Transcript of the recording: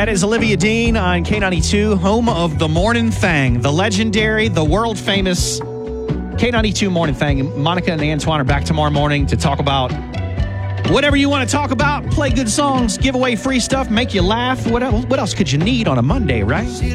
That is Olivia Dean on K92, home of the Morning Thang, the legendary, the world famous K92 Morning Thang. Monica and Antoine are back tomorrow morning to talk about whatever you want to talk about, play good songs, give away free stuff, make you laugh. What else could you need on a Monday, right?